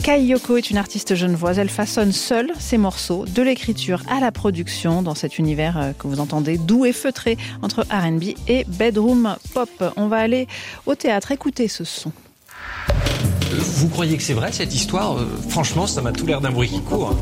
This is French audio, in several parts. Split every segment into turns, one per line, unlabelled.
Kai Yoko est une artiste genevoise. Elle façonne seule ses morceaux, de l'écriture à la production, dans cet univers que vous entendez doux et feutré entre R&B et bedroom pop. On va aller au théâtre, écouter ce son.
Vous croyez que c'est vrai cette histoire ? Franchement, ça m'a tout l'air d'un bruit qui court.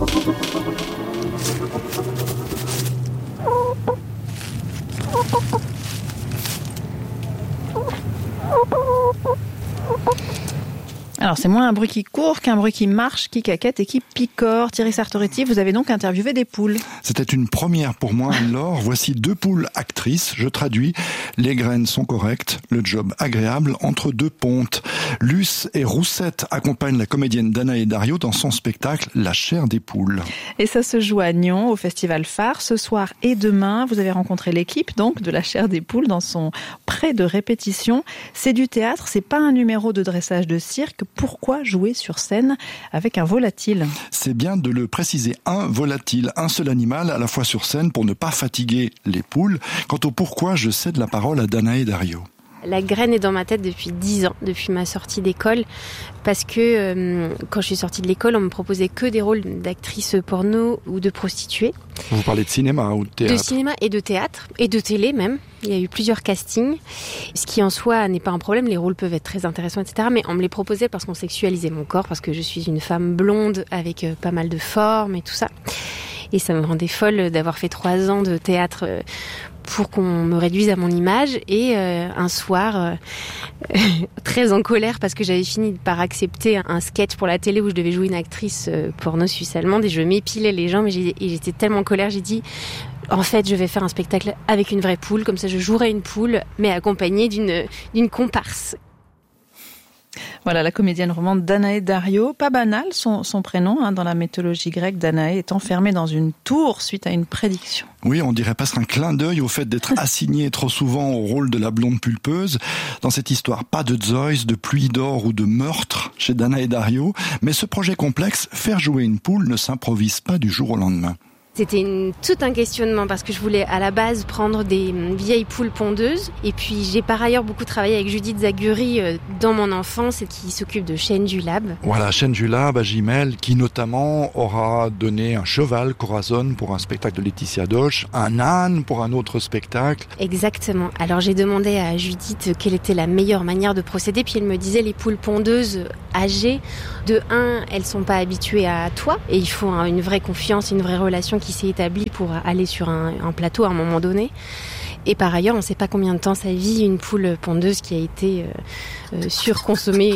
Alors, c'est moins un bruit qui court qu'un bruit qui marche, qui caquette et qui picore. Thierry Sartoretti, vous avez donc interviewé des poules.
C'était une première pour moi. Laure, voici 2 poules actrices. Je traduis. Les graines sont correctes, le job agréable entre 2 pontes. Luce et Roussette accompagnent la comédienne Danae Dario dans son spectacle La chair des poules.
Et ça se joue à Nyon, au Festival Phare, ce soir et demain. Vous avez rencontré l'équipe, donc, de La chair des poules dans son pré de répétition. C'est du théâtre, c'est pas un numéro de dressage de cirque. Pourquoi jouer sur scène avec un volatile ?
C'est bien de le préciser, un volatile, un seul animal à la fois sur scène pour ne pas fatiguer les poules. Quant au pourquoi, je cède la parole à Danae Dario.
La graine est dans ma tête depuis 10 ans, depuis ma sortie d'école, parce que quand je suis sortie de l'école, on me proposait que des rôles d'actrice porno ou de prostituée.
Vous parlez de cinéma ou de théâtre ?
De cinéma et de théâtre, et de télé même. Il y a eu plusieurs castings, ce qui en soi n'est pas un problème, les rôles peuvent être très intéressants, etc. Mais on me les proposait parce qu'on sexualisait mon corps, parce que je suis une femme blonde avec pas mal de formes et tout ça. Et ça me rendait folle d'avoir fait 3 ans de théâtre pour qu'on me réduise à mon image. Et un soir, très en colère parce que j'avais fini par accepter un sketch pour la télé où je devais jouer une actrice porno suisse-allemande et je m'épilais les jambes et j'étais tellement en colère, j'ai dit... En fait, je vais faire un spectacle avec une vraie poule, comme ça je jouerai une poule, mais accompagnée d'une comparse.
Voilà, la comédienne romande Danae Dario. Pas banal son prénom, dans la mythologie grecque. Danae est enfermée dans une tour suite à une prédiction.
Oui, on dirait presque un clin d'œil au fait d'être assignée trop souvent au rôle de la blonde pulpeuse. Dans cette histoire, pas de Zeus, de pluie d'or ou de meurtre chez Danae Dario, mais ce projet complexe, faire jouer une poule, ne s'improvise pas du jour au lendemain.
C'était tout un questionnement parce que je voulais à la base prendre des vieilles poules pondeuses et puis j'ai par ailleurs beaucoup travaillé avec Judith Zaguri dans mon enfance et qui s'occupe de Chaîne du Lab.
Voilà, Chaîne du Lab à Gimel qui notamment aura donné un cheval Corazon pour un spectacle de Laetitia Doche, un âne pour un autre spectacle.
Exactement. Alors j'ai demandé à Judith quelle était la meilleure manière de procéder puis elle me disait les poules pondeuses âgées, de 1, elles sont pas habituées à toi et il faut une vraie confiance, une vraie relation qui s'est établie pour aller sur un plateau à un moment donné. Et par ailleurs, on ne sait pas combien de temps ça vit une poule pondeuse qui a été surconsommée.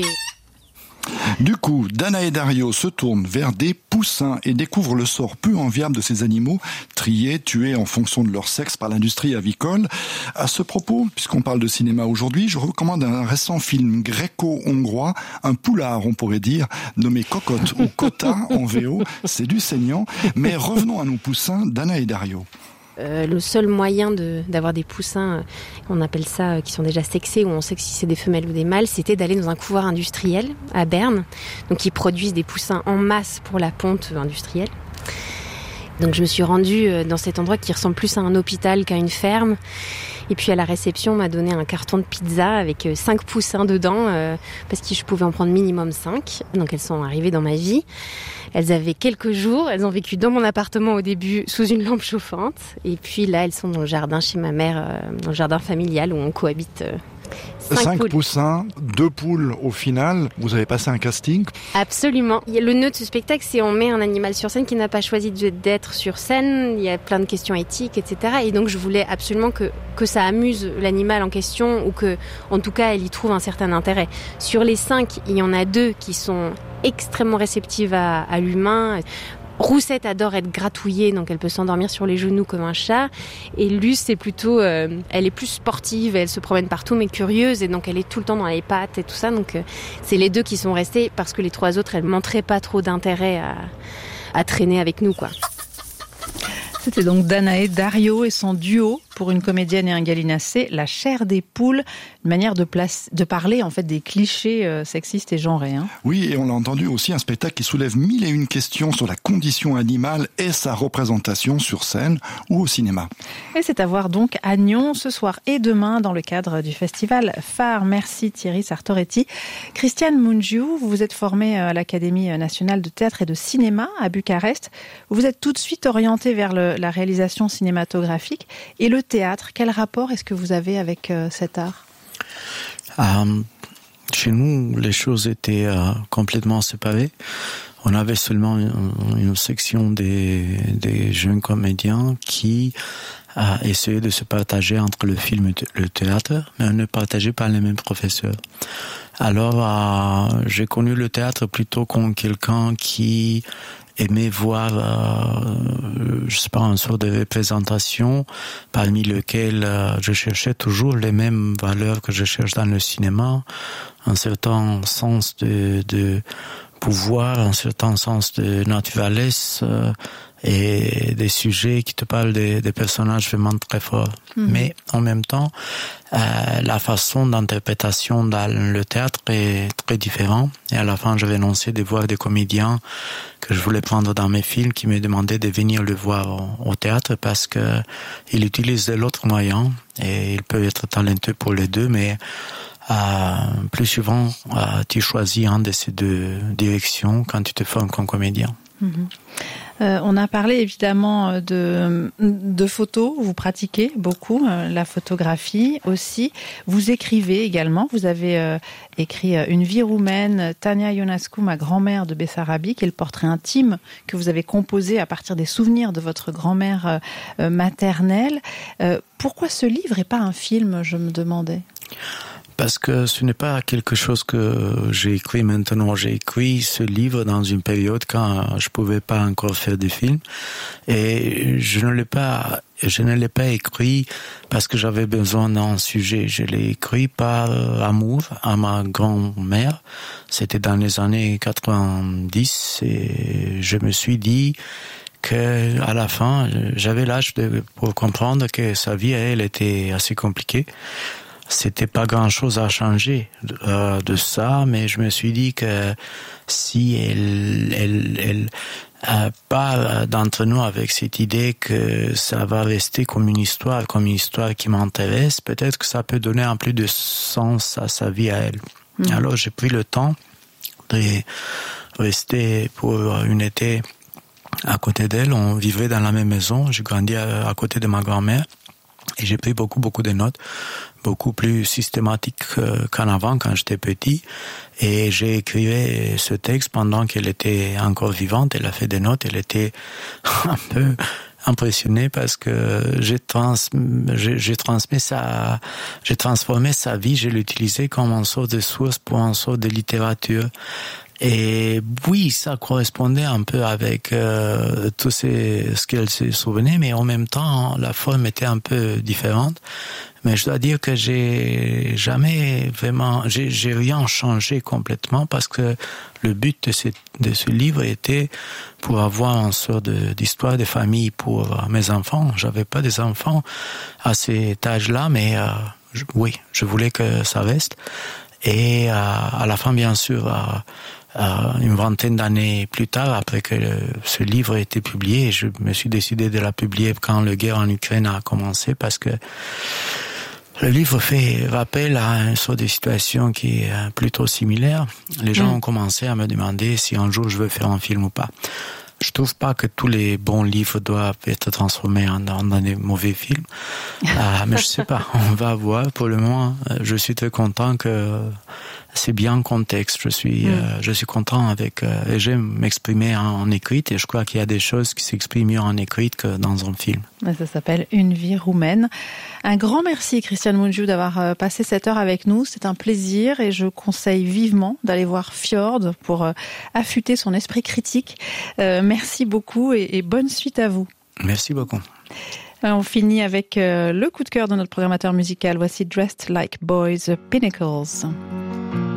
Du coup, Danae Dario se tourne vers des poussins et découvre le sort peu enviable de ces animaux, triés, tués en fonction de leur sexe par l'industrie avicole. À ce propos, puisqu'on parle de cinéma aujourd'hui, je recommande un récent film gréco-hongrois, un poulard on pourrait dire, nommé Cocotte ou Kota en VO, c'est du saignant. Mais revenons à nos poussins, Danae Dario.
Le seul moyen d'avoir des poussins, on appelle ça, qui sont déjà sexés, où on sait si c'est des femelles ou des mâles, c'était d'aller dans un couloir industriel à Berne, donc ils produisent des poussins en masse pour la ponte industrielle. Donc je me suis rendue dans cet endroit qui ressemble plus à un hôpital qu'à une ferme. Et puis à la réception, on m'a donné un carton de pizza avec 5 poussins dedans, parce que je pouvais en prendre minimum 5. Donc elles sont arrivées dans ma vie. Elles avaient quelques jours, elles ont vécu dans mon appartement au début sous une lampe chauffante. Et puis là, elles sont dans le jardin chez ma mère, dans le jardin familial où on cohabite.
5 poussins, 2 poules au final. Vous avez passé un casting ?
Absolument. Le nœud de ce spectacle, c'est on met un animal sur scène qui n'a pas choisi d'être sur scène. Il y a plein de questions éthiques, etc. Et donc je voulais absolument que ça amuse l'animal en question ou que, en tout cas, elle y trouve un certain intérêt. Sur les 5, il y en a 2 qui sont extrêmement réceptives à l'humain. Roussette adore être gratouillée, donc elle peut s'endormir sur les genoux comme un chat. Et Luce, c'est plutôt, elle est plus sportive, elle se promène partout, mais curieuse, et donc elle est tout le temps dans les pattes et tout ça. Donc c'est les 2 qui sont restés parce que les 3 autres, elles montraient pas trop d'intérêt à traîner avec nous, quoi.
C'était donc Danae Dario et son duo pour une comédienne et un gallinacé, La chair des poules, une manière de parler en fait des clichés sexistes et genrés. Hein.
Oui, et on l'a entendu aussi, un spectacle qui soulève 1001 questions sur la condition animale et sa représentation sur scène ou au cinéma.
Et c'est à voir donc à Nyon ce soir et demain dans le cadre du festival Phare. Merci Thierry Sartoretti. Christiane Mungiu, vous vous êtes formée à l'Académie nationale de théâtre et de cinéma à Bucarest. Vous vous êtes tout de suite orientée vers la réalisation cinématographique et le théâtre. Quel rapport est-ce que vous avez avec cet art ?
Chez nous, les choses étaient complètement séparées. On avait seulement une section des jeunes comédiens qui essayaient de se partager entre le film et le théâtre, mais on ne partageait pas les mêmes professeurs. Alors, j'ai connu le théâtre plutôt comme quelqu'un qui aimait voir, je sais pas, une sorte de représentation parmi lesquelles je cherchais toujours les mêmes valeurs que je cherche dans le cinéma, un certain sens de pouvoir, un certain sens de naturalesse et des sujets qui te parlent des personnages vraiment très forts. Mmh. Mais en même temps, la façon d'interprétation dans le théâtre est très différente. Et à la fin, j'avais annoncé de voir des comédiens que je voulais prendre dans mes films qui me demandaient de venir le voir au théâtre parce que ils utilisent de l'autre moyen et ils peuvent être talentueux pour les deux, mais plus souvent, tu choisis un de ces deux directions quand tu te formes comme comédien.
Mmh. On a parlé évidemment de photos, vous pratiquez beaucoup la photographie aussi. Vous écrivez également, vous avez écrit Une vie roumaine, Tania Ionescu, ma grand-mère de Bessarabie, qui est le portrait intime que vous avez composé à partir des souvenirs de votre grand-mère maternelle. Pourquoi ce livre et pas un film, je me demandais ?
Parce que ce n'est pas quelque chose que j'ai écrit maintenant. J'ai écrit ce livre dans une période quand je pouvais pas encore faire des films. Et je ne l'ai pas écrit parce que j'avais besoin d'un sujet. Je l'ai écrit par amour à ma grand-mère. C'était dans les années 90 et je me suis dit que à la fin, j'avais l'âge pour comprendre que sa vie, elle était assez compliquée. C'était pas grand-chose à changer de ça, mais je me suis dit que si elle part d'entre nous avec cette idée que ça va rester comme une histoire qui m'intéresse, peut-être que ça peut donner un peu de sens à sa vie à elle. Mmh. Alors j'ai pris le temps de rester pour une été à côté d'elle. On vivait dans la même maison. J'ai grandi à côté de ma grand-mère. Et j'ai pris beaucoup de notes, beaucoup plus systématiques qu'en avant quand j'étais petit. Et j'ai écrit ce texte pendant qu'elle était encore vivante. Elle a fait des notes. Elle était un peu impressionnée parce que j'ai transformé sa vie. Je l'ai utilisé comme une sorte de source pour une sorte de littérature. Et oui, ça correspondait un peu avec tout ce qu'elle se souvenait, mais en même temps, la forme était un peu différente. Mais je dois dire que j'ai rien changé complètement parce que le but de ce livre était pour avoir une sorte d'histoire de famille pour mes enfants. J'avais pas des enfants à cet âge-là, mais je voulais que ça reste. Et à la fin, bien sûr, une vingtaine d'années plus tard, après que ce livre a été publié, je me suis décidé de la publier quand la guerre en Ukraine a commencé, parce que le livre fait rappel à une sorte de situation qui est plutôt similaire. Les gens ont commencé à me demander si un jour je veux faire un film ou pas. Je trouve pas que tous les bons livres doivent être transformés dans des mauvais films. Mais je sais pas, on va voir. Pour le moment, je suis très content que c'est bien en contexte. Je suis content et j'aime m'exprimer en écrite et je crois qu'il y a des choses qui s'expriment mieux en écrite que dans un film.
Ça s'appelle Une vie roumaine. Un grand merci Christiane Mungiu d'avoir passé cette heure avec nous. C'est un plaisir et je conseille vivement d'aller voir Fjord pour affûter son esprit critique. Merci beaucoup et bonne suite à vous.
Merci beaucoup.
On finit avec le coup de cœur de notre programmateur musical. Voici Dressed Like Boys, Pinnacles.